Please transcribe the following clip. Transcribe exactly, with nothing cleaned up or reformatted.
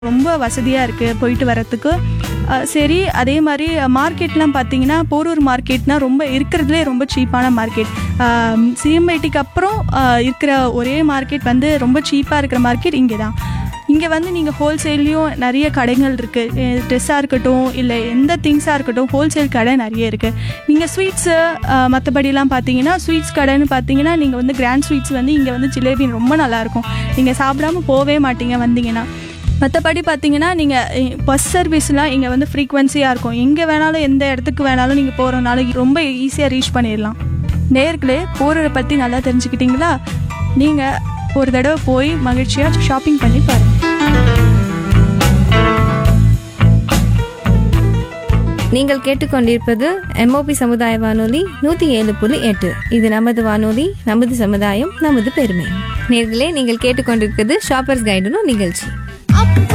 ரொம்ப வசதியாக இருக்குது போயிட்டு வரத்துக்கு. அஹ் சரி, அதே மாதிரி மார்க்கெட்லாம் பார்த்தீங்கன்னா போரூர் மார்க்கெட்னா ரொம்ப இருக்கிறதுலே ரொம்ப சீப்பான மார்க்கெட். சிஎம்ஐடிக்கு அப்புறம் அஹ் இருக்கிற ஒரே மார்க்கெட் வந்து ரொம்ப சீப்பாக இருக்கிற மார்க்கெட் இங்கே தான். இங்கே வந்து நீங்கள் ஹோல்சேல்லையும் நிறைய கடைகள் இருக்குது. ட்ரெஸ்ஸாக இருக்கட்டும் இல்லை எந்த திங்ஸாக இருக்கட்டும் ஹோல்சேல் கடை நிறைய இருக்குது. நீங்கள் ஸ்வீட்ஸு மற்றபடிலாம் பார்த்தீங்கன்னா ஸ்வீட்ஸ் கடைன்னு பார்த்தீங்கன்னா நீங்கள் வந்து கிராண்ட் ஸ்வீட்ஸ் வந்து இங்கே வந்து ஜிலேபி ரொம்ப நல்லாயிருக்கும். நீங்கள் சாப்பிடாம போகவே மாட்டீங்க வந்தீங்கன்னா. மற்றபடி பார்த்தீங்கன்னா நீங்கள் பஸ் சர்வீஸ்லாம் இங்கே வந்து ஃப்ரீக்வன்சியாக இருக்கும். எங்கே வேணாலும் எந்த இடத்துக்கு வேணாலும் நீங்கள் போகிறனால ரொம்ப ஈஸியாக ரீச் பண்ணிடலாம். நேர்களே, போரூரை பற்றி நல்லா தெரிஞ்சுக்கிட்டீங்களா? நீங்கள் ஒரு தடவை போய் மகிழ்ச்சியாக ஷாப்பிங் பண்ணி பாருங்கள். நீங்கள் கேட்டுக்கொண்டிருப்பது எம்ஓபி சமுதாய வானொலி நூற்றி ஏழு புள்ளி எட்டு. இது நமது வானொலி, நமது சமுதாயம், நமது பெருமை. நேர்களே, நீங்கள் கேட்டுக்கொண்டிருப்பது ஷாப்பர்ஸ் கைடுன்னு நிகழ்ச்சி.